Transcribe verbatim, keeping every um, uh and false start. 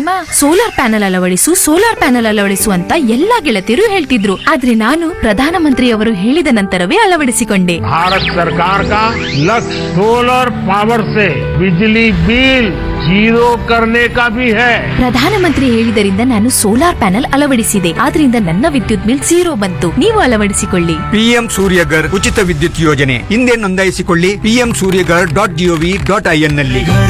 ಅಮ್ಮ, solar panel ಅಳವಡಿಸು solar panel ಅಳವಡಿಸು ಅಂತ ಎಲ್ಲಾ ಗೆಳತಿಯರು ಹೇಳ್ತಿದ್ರು. ಆದ್ರೆ ನಾನು ಪ್ರಧಾನಮಂತ್ರಿಯವರು ಹೇಳಿದ ನಂತರವೇ ಅಳವಡಿಸಿಕೊಂಡೆ. भारत सरकार का लक्ष्य सोलर पावर से बिजली बिल जीरो करने का भी है। ಪ್ರಧಾನಮಂತ್ರಿ ಹೇಳಿದರಿಂದ ನಾನು ಸೋಲಾರ್ ಪ್ಯಾನೆಲ್ ಅಳವಡಿಸಿದೆ. ಆದ್ರಿಂದ ನನ್ನ ವಿದ್ಯುತ್ ಬಿಲ್ ಝೀರೋ ಬಂತು. ನೀವು ಅಳವಡಿಸಿಕೊಳ್ಳಿ. ಪಿಎಂ ಸೂರ್ಯಗರ್ ಉಚಿತ ವಿದ್ಯುತ್ ಯೋಜನೆ ಹಿಂದೆ ನೋಂದಾಯಿಸಿಕೊಳ್ಳಿ. PM Surya Ghar dot gov dot IN ನಲ್ಲಿ.